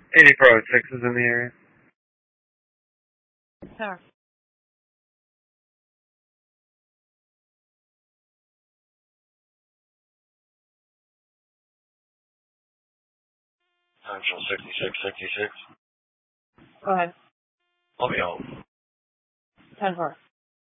80 Pro 6 is in the area. Sir. Central 6666. Go ahead. I'll be home. 10-4.